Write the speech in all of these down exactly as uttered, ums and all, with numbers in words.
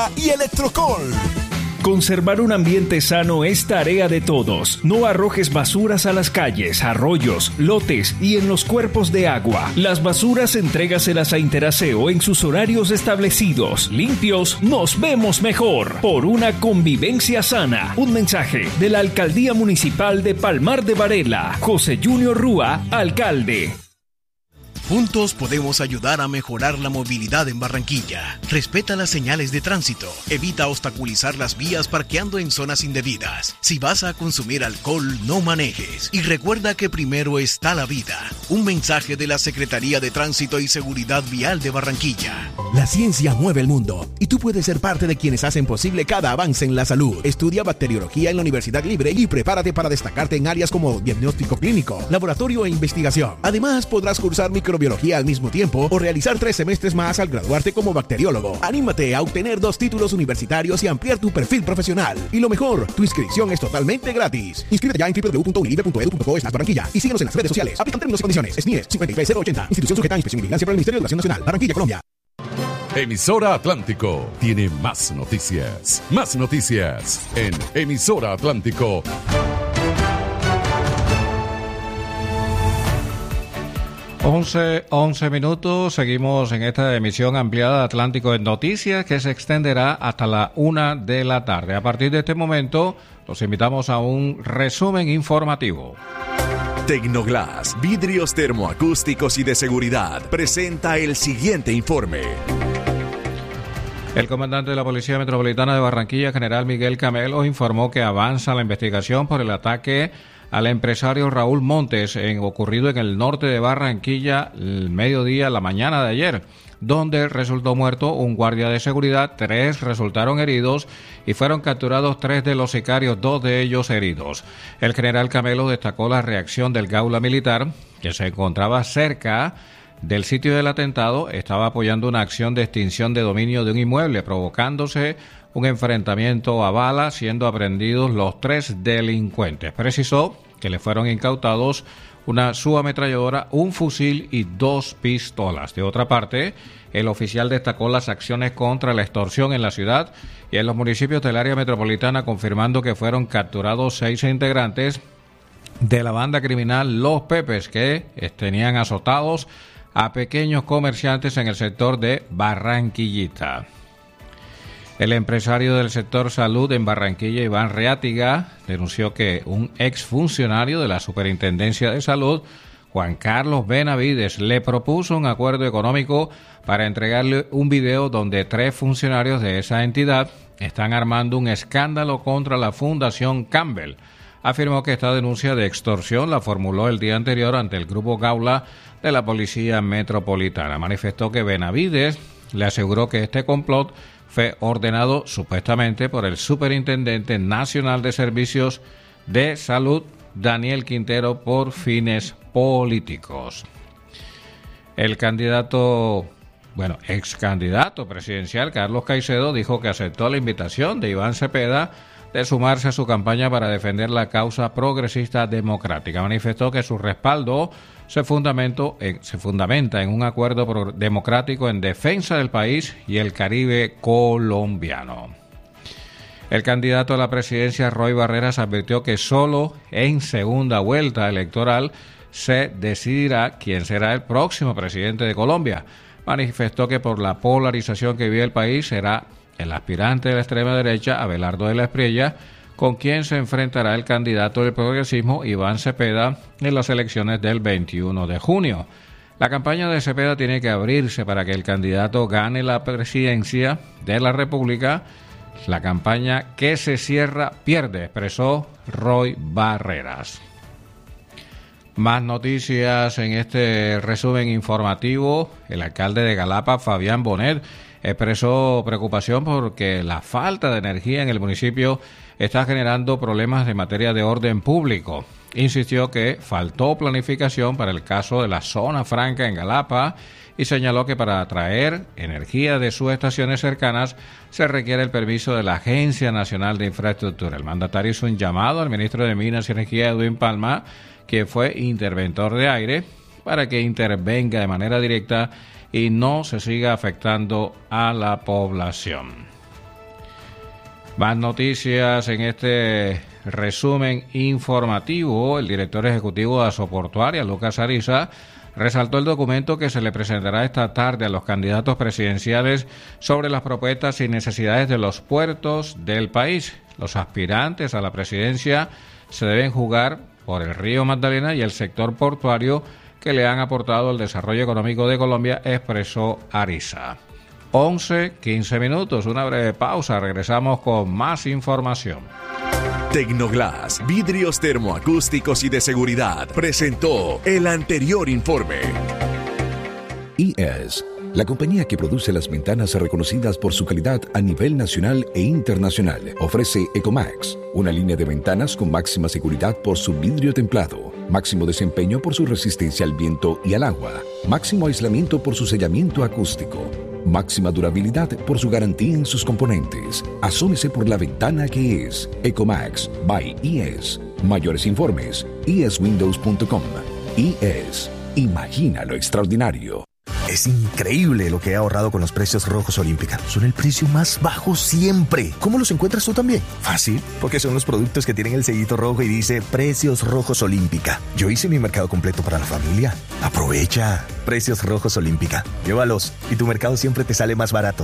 y Electrocol. Conservar un ambiente sano es tarea de todos. No arrojes basuras a las calles, arroyos, lotes y en los cuerpos de agua. Las basuras entrégaselas a Interaseo en sus horarios establecidos. Limpios, nos vemos mejor. Por una convivencia sana. Un mensaje de la Alcaldía Municipal de Palmar de Varela. José Junior Rúa, alcalde. Juntos podemos ayudar a mejorar la movilidad en Barranquilla. Respeta las señales de tránsito. Evita obstaculizar las vías parqueando en zonas indebidas. Si vas a consumir alcohol, no manejes. Y recuerda que primero está la vida. Un mensaje de la Secretaría de Tránsito y Seguridad Vial de Barranquilla. La ciencia mueve el mundo y tú puedes ser parte de quienes hacen posible cada avance en la salud. Estudia bacteriología en la Universidad Libre y prepárate para destacarte en áreas como diagnóstico clínico, laboratorio e investigación. Además, podrás cursar microbiología al mismo tiempo o realizar tres semestres más al graduarte como bacteriólogo. Anímate a obtener dos títulos universitarios y ampliar tu perfil profesional. Y lo mejor, tu inscripción es totalmente gratis. Inscríbete ya en w w w punto unilibre punto e d u punto co slash Barranquilla y síguenos en las redes sociales. Aplican términos y condiciones. S N I E S cinco tres cero ochenta. Institución sujeta a inspección y vigilancia por el Ministerio de Educación Nacional. Barranquilla, Colombia. Emisora Atlántico tiene más noticias. Más noticias en Emisora Atlántico. once, once minutos, seguimos en esta emisión ampliada de Atlántico en Noticias que se extenderá hasta la una de la tarde. A partir de este momento, los invitamos a un resumen informativo. Tecnoglass, vidrios termoacústicos y de seguridad, presenta el siguiente informe. El comandante de la Policía Metropolitana de Barranquilla, general Miguel Camelo, informó que avanza la investigación por el ataque al empresario Raúl Montes, en, ocurrido en el norte de Barranquilla el mediodía, la mañana de ayer, donde resultó muerto un guardia de seguridad, tres resultaron heridos y fueron capturados tres de los sicarios, dos de ellos heridos. El general Camelo destacó la reacción del Gaula Militar, que se encontraba cerca del sitio del atentado, estaba apoyando una acción de extinción de dominio de un inmueble, provocándose un enfrentamiento a bala, siendo aprehendidos los tres delincuentes. Precisó que le fueron incautados una subametralladora, un fusil y dos pistolas. De otra parte, el oficial destacó las acciones contra la extorsión en la ciudad y en los municipios del área metropolitana, confirmando que fueron capturados seis integrantes de la banda criminal Los Pepes, que tenían azotados a pequeños comerciantes en el sector de Barranquillita. El empresario del sector salud en Barranquilla, Iván Reátiga, denunció que un exfuncionario de la Superintendencia de Salud, Juan Carlos Benavides, le propuso un acuerdo económico para entregarle un video donde tres funcionarios de esa entidad están armando un escándalo contra la Fundación Campbell. Afirmó que esta denuncia de extorsión la formuló el día anterior ante el Grupo Gaula de la Policía Metropolitana. Manifestó que Benavides le aseguró que este complot fue ordenado supuestamente por el Superintendente Nacional de Servicios de Salud, Daniel Quintero, por fines políticos. El candidato, bueno, ex candidato presidencial, Carlos Caicedo, dijo que aceptó la invitación de Iván Cepeda de sumarse a su campaña para defender la causa progresista democrática. Manifestó que su respaldo se, en, se fundamenta en un acuerdo pro- democrático en defensa del país y el Caribe colombiano. El candidato a la presidencia, Roy Barreras, advirtió que solo en segunda vuelta electoral se decidirá quién será el próximo presidente de Colombia. Manifestó que por la polarización que vive el país será el aspirante de la extrema derecha, Abelardo de la Espriella, con quien se enfrentará el candidato del progresismo, Iván Cepeda, en las elecciones del veintiuno de junio. La campaña de Cepeda tiene que abrirse para que el candidato gane la presidencia de la República. La campaña que se cierra pierde, expresó Roy Barreras. Más noticias en este resumen informativo. El alcalde de Galapa, Fabián Bonet, expresó preocupación porque la falta de energía en el municipio está generando problemas en materia de orden público. Insistió que faltó planificación para el caso de la zona franca en Galapa y señaló que para atraer energía de sus estaciones cercanas se requiere el permiso de la Agencia Nacional de Infraestructura. El mandatario hizo un llamado al ministro de Minas y Energía, Edwin Palma, que fue interventor de aire, para que intervenga de manera directa y no se siga afectando a la población. Más noticias en este resumen informativo. El director ejecutivo de Asoportuaria, Lucas Ariza, resaltó el documento que se le presentará esta tarde a los candidatos presidenciales sobre las propuestas y necesidades de los puertos del país. Los aspirantes a la presidencia se deben jugar por el río Magdalena y el sector portuario que le han aportado al desarrollo económico de Colombia, expresó Ariza. once, quince minutos, una breve pausa, regresamos con más información. Tecnoglass, vidrios termoacústicos y de seguridad, presentó el anterior informe. I E S, la compañía que produce las ventanas reconocidas por su calidad a nivel nacional e internacional, ofrece Ecomax, una línea de ventanas con máxima seguridad por su vidrio templado, máximo desempeño por su resistencia al viento y al agua, máximo aislamiento por su sellamiento acústico, máxima durabilidad por su garantía en sus componentes. Asómese por la ventana que es Ecomax by I E S. Mayores informes, i e s windows punto com. I E S. Imagina lo extraordinario. Es increíble lo que he ahorrado con los precios rojos Olímpica. Son el precio más bajo siempre. ¿Cómo los encuentras tú también? Fácil, porque son los productos que tienen el sellito rojo y dice Precios Rojos Olímpica. Yo hice mi mercado completo para la familia. Aprovecha. Precios Rojos Olímpica. Llévalos y tu mercado siempre te sale más barato.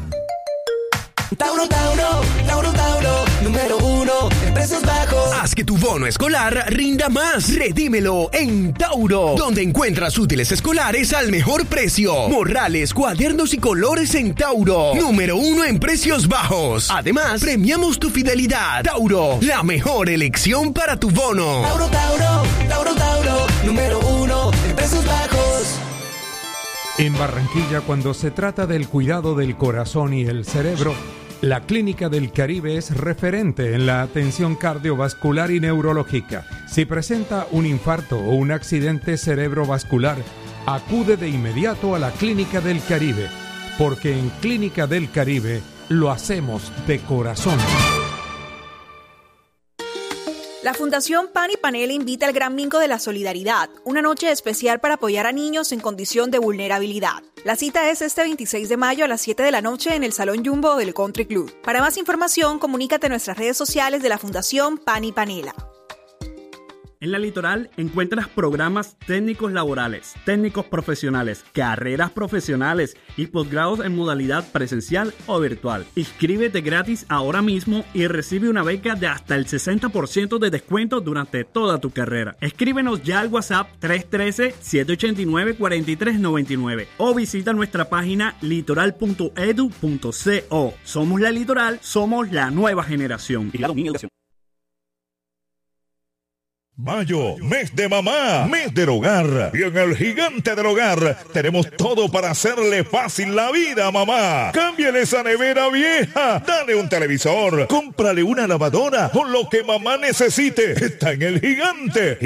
Tauro, Tauro, Tauro, Tauro, número uno en precios bajos. Haz que tu bono escolar rinda más. Redímelo en Tauro, donde encuentras útiles escolares al mejor precio. Morrales, cuadernos y colores en Tauro. Número uno en precios bajos. Además, premiamos tu fidelidad. Tauro, la mejor elección para tu bono. Tauro, Tauro, Tauro, Tauro, número uno en precios bajos. En Barranquilla, cuando se trata del cuidado del corazón y el cerebro, la Clínica del Caribe es referente en la atención cardiovascular y neurológica. Si presenta un infarto o un accidente cerebrovascular, acude de inmediato a la Clínica del Caribe, porque en Clínica del Caribe lo hacemos de corazón. La Fundación Pan y Panela invita al Gran Bingo de la Solidaridad, una noche especial para apoyar a niños en condición de vulnerabilidad. La cita es este veintiséis de mayo a las siete de la noche en el Salón Jumbo del Country Club. Para más información, comunícate en nuestras redes sociales de la Fundación Pan y Panela. En la Litoral encuentras programas técnicos laborales, técnicos profesionales, carreras profesionales y posgrados en modalidad presencial o virtual. Inscríbete gratis ahora mismo y recibe una beca de hasta el sesenta por ciento de descuento durante toda tu carrera. Escríbenos ya al WhatsApp tres uno tres, siete ocho nueve, cuatro tres nueve nueve o visita nuestra página litoral punto edu punto co. Somos la Litoral, somos la nueva generación. Y la dominación. Mayo, mes de mamá, mes del hogar. Y en el Gigante del Hogar tenemos todo para hacerle fácil la vida a mamá. Cámbiale esa nevera vieja, dale un televisor, cómprale una lavadora o lo que mamá necesite. Está en el Gigante.